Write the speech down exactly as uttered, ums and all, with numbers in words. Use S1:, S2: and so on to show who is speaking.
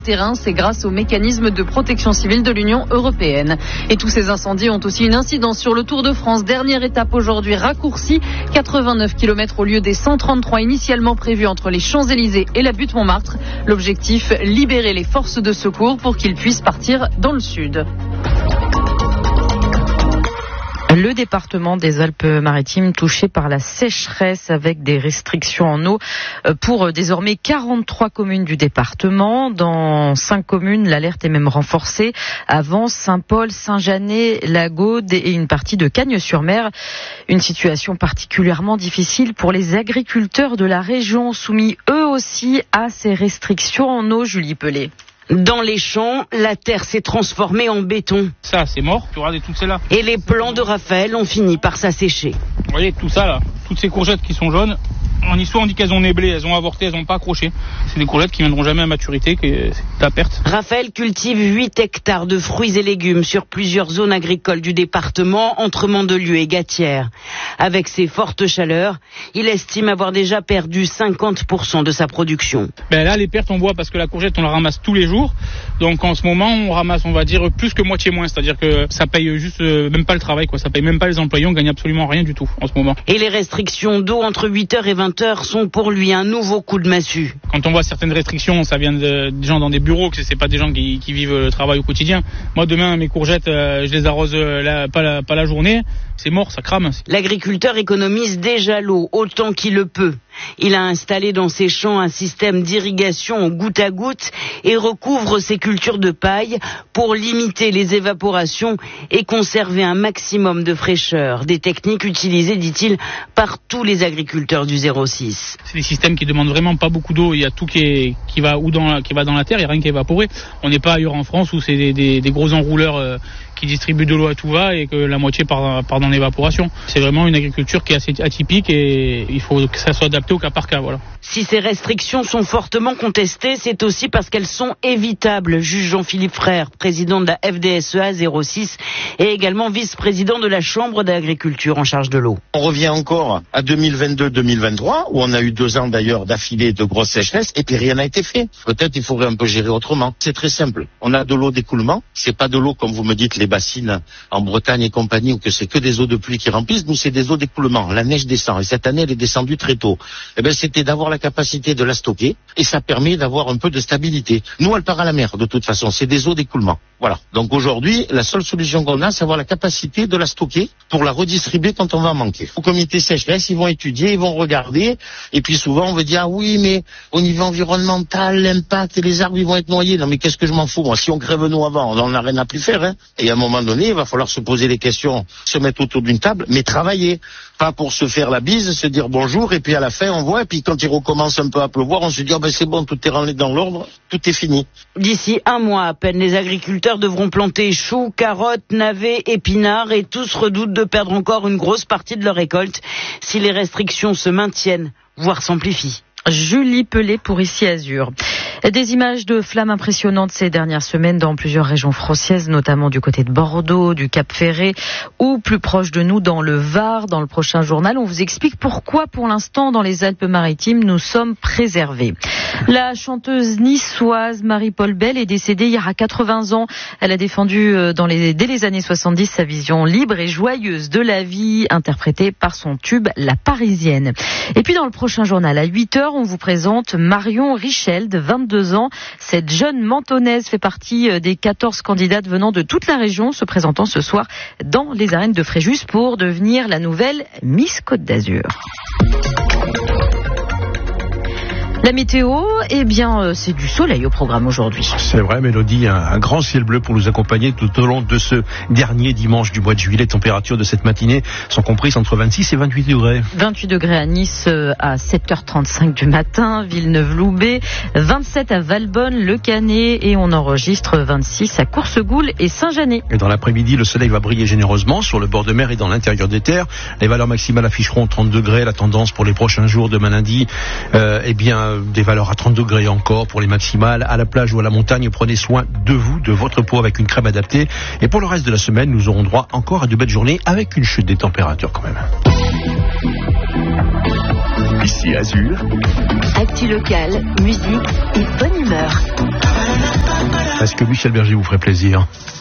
S1: terrain, c'est grâce au mécanisme de protection civile de l'Union européenne. Et tous ces incendies ont aussi une incidence sur le Tour de France. Dernière étape aujourd'hui raccourcie, quatre-vingt-neuf kilomètres au lieu des cent trente-trois initialement prévus entre les Champs-Élysées et la butte Montmartre. L'objectif, libérer les forces de secours pour qu'ils puissent partir dans le sud.
S2: Le département des Alpes-Maritimes touché par la sécheresse avec des restrictions en eau pour désormais quarante-trois communes du département. Dans cinq communes, l'alerte est même renforcée. Avance, Saint-Paul, Saint-Janet, La Gaude et une partie de Cagnes-sur-Mer. Une situation particulièrement difficile pour les agriculteurs de la région, soumis eux aussi à ces restrictions en eau, Julie Pellet.
S3: Dans les champs, la terre s'est transformée en béton.
S4: Ça, c'est mort. Regardez tout ça là.
S3: Et les plants de Raphaël ont fini par s'assécher.
S4: Vous voyez tout ça là, toutes ces courgettes qui sont jaunes. On dit soit on dit qu'elles ont néblé, elles ont avorté, elles n'ont pas accroché. C'est des courgettes qui viendront jamais à maturité, que c'est la perte.
S3: Raphaël cultive huit hectares de fruits et légumes sur plusieurs zones agricoles du département, entre Mandelieu et Gatière. Avec ces fortes chaleurs, il estime avoir déjà perdu cinquante pour cent de sa production.
S4: Ben là, les pertes, on voit parce que la courgette, on la ramasse tous les jours. Donc en ce moment, on ramasse, on va dire, plus que moitié moins. C'est-à-dire que ça paye juste euh, même pas le travail, quoi. Ça paye même pas les employés, on gagne absolument rien du tout en ce moment.
S3: Et les restrictions d'eau entre huit heures et vingt heures sont pour lui un nouveau coup de massue.
S4: Quand on voit certaines restrictions, ça vient de, des gens dans des bureaux, que c'est pas des gens qui, qui vivent le travail au quotidien. Moi, demain, mes courgettes, euh, je les arrose euh, la, pas, la, pas la journée. C'est mort, ça crame.
S3: L'agriculteur économise déjà l'eau autant qu'il le peut. Il a installé dans ses champs un système d'irrigation goutte à goutte et recouvre ses cultures de paille pour limiter les évaporations et conserver un maximum de fraîcheur. Des techniques utilisées, dit-il, par tous les agriculteurs du zéro six.
S4: C'est des systèmes qui demandent vraiment pas beaucoup d'eau. Il y a tout qui, est, qui, va, ou dans, qui va dans la terre, il n'y a rien qui est évaporé. On n'est pas ailleurs en France où c'est des, des, des gros enrouleurs euh, qui distribuent de l'eau à tout va et que la moitié part, part dans l'évaporation. C'est vraiment une agriculture qui est assez atypique et il faut que ça soit adapté au cas par cas. Voilà.
S3: Si ces restrictions sont fortement contestées, c'est aussi parce qu'elles sont évitables, juge Jean-Philippe Frère, président de la F D S E A zéro six et également vice-président de la Chambre d'agriculture en charge de l'eau.
S5: On revient encore à deux mille vingt-deux deux mille vingt-trois, où on a eu deux ans d'ailleurs d'affilée de grosses sécheresses, et puis rien n'a été fait. Peut-être il faudrait un peu gérer autrement. C'est très simple. On a de l'eau d'écoulement. C'est pas de l'eau, comme vous me dites, les bassines en Bretagne et compagnie, ou que c'est que des eaux de pluie qui remplissent. Nous, c'est des eaux d'écoulement. La neige descend, et cette année, elle est descendue très tôt. Eh ben, c'était d'avoir la capacité de la stocker, et ça permet d'avoir un peu de stabilité. Nous, elle part à la mer, de toute façon. C'est des eaux d'écoulement. Voilà. Donc aujourd'hui, la seule solution qu'on a, c'est avoir la capacité de la stocker pour la redistribuer quand on va en manquer. Au comité sécheresse, ils vont étudier, ils vont regarder, et puis souvent on veut dire, ah oui, mais au niveau environnemental, l'impact, et les arbres, ils vont être noyés. Non, mais qu'est-ce que je m'en fous, moi? Si on crève nous avant, on n'en a rien à plus faire, hein. Et à un moment donné, il va falloir se poser des questions, se mettre autour d'une table, mais travailler. Pas pour se faire la bise, se dire bonjour, et puis à la fin, on voit, et puis quand il recommence un peu à pleuvoir, on se dit, oh ben c'est bon, tout est rentré dans l'ordre, tout est fini.
S3: D'ici un mois à peine, les agriculteurs devront planter choux, carottes, navets, épinards, et tous redoutent de perdre encore une grosse partie de leur récolte si les restrictions se maintiennent, voire s'amplifient.
S2: Julie Pellet pour Ici Azur. Des images de flammes impressionnantes ces dernières semaines dans plusieurs régions françaises, notamment du côté de Bordeaux, du Cap Ferret ou plus proche de nous dans le Var. Dans le prochain journal, on vous explique pourquoi pour l'instant dans les Alpes-Maritimes nous sommes préservés. La chanteuse niçoise Marie-Paul Bell est décédée hier à quatre-vingts ans. Elle a défendu dans les, dès les années soixante-dix sa vision libre et joyeuse de la vie, interprétée par son tube La Parisienne. Et puis dans le prochain journal à huit heures, on vous présente Marion Richel de vingt-deux ans. Cette jeune mentonnaise fait partie des quatorze candidates venant de toute la région se présentant ce soir dans les arènes de Fréjus pour devenir la nouvelle Miss Côte d'Azur. La météo, eh bien, c'est du soleil au programme aujourd'hui.
S6: C'est vrai, Mélodie, un, un grand ciel bleu pour nous accompagner tout au long de ce dernier dimanche du mois de juillet. Les températures de cette matinée sont comprises entre vingt-six et vingt-huit degrés.
S2: vingt-huit degrés à Nice à sept heures trente-cinq du matin, Villeneuve-Loubet, vingt-sept à Valbonne, Le Canet et on enregistre vingt-six à Coursegoule et Saint-Janet.
S6: Et dans l'après-midi, le soleil va briller généreusement sur le bord de mer et dans l'intérieur des terres. Les valeurs maximales afficheront trente degrés. La tendance pour les prochains jours, demain lundi, euh, eh bien, des valeurs à trente degrés encore pour les maximales. À la plage ou à la montagne, prenez soin de vous, de votre peau avec une crème adaptée. Et pour le reste de la semaine, nous aurons droit encore à de belles journées avec une chute des températures quand même.
S7: Ici Azur.
S8: Actu local, musique et bonne humeur.
S6: Est-ce que Michel Berger vous ferait plaisir ?